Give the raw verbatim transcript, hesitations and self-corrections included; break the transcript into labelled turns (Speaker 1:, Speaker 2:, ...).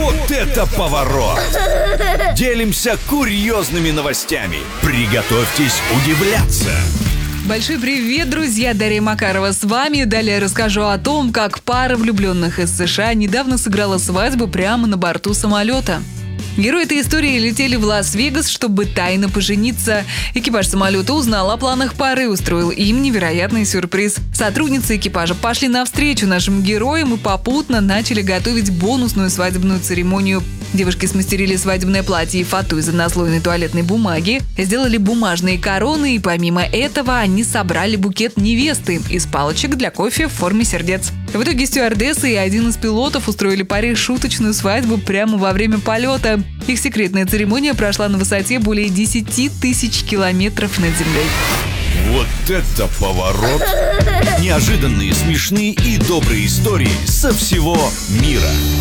Speaker 1: Вот это поворот! Делимся курьезными новостями. Приготовьтесь удивляться.
Speaker 2: Большой привет, друзья! Дарья Макарова с вами. Далее расскажу о том, как пара влюбленных из США недавно сыграла свадьбу прямо на борту самолета. Герои этой истории летели в Лас-Вегас, чтобы тайно пожениться. Экипаж самолета узнал о планах пары и устроил им невероятный сюрприз. Сотрудницы экипажа пошли навстречу нашим героям и попутно начали готовить бонусную свадебную церемонию. Девушки смастерили свадебное платье и фату из однослойной туалетной бумаги, сделали бумажные короны, и помимо этого они собрали букет невесты из палочек для кофе в форме сердец. В итоге стюардессы и один из пилотов устроили паре шуточную свадьбу прямо во время полета. Их секретная церемония прошла на высоте более десяти тысяч километров над землей.
Speaker 1: Вот это поворот! Неожиданные, смешные и добрые истории со всего мира.